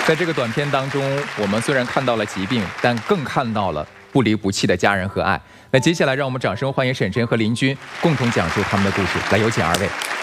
在这个短片当中，我们虽然看到了疾病，但更看到了不离不弃的家人和爱。那接下来，让我们掌声欢迎沈晨和林军共同讲述他们的故事。来，有请二位。